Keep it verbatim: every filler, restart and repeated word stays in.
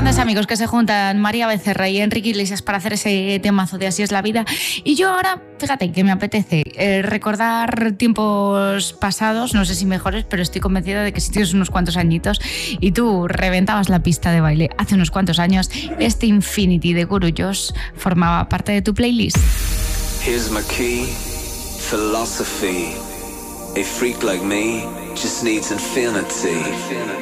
grandes amigos que se juntan, María Becerra y Enrique Iglesias, para hacer ese temazo de Así es la vida. Y yo ahora, fíjate que me apetece eh, recordar tiempos pasados, no sé si mejores, pero estoy convencida de que si tienes unos cuantos añitos y tú reventabas la pista de baile hace unos cuantos años, este Infinity de Guru Josh formaba parte de tu playlist. Here's my key, philosophy. A freak like me just needs infinity.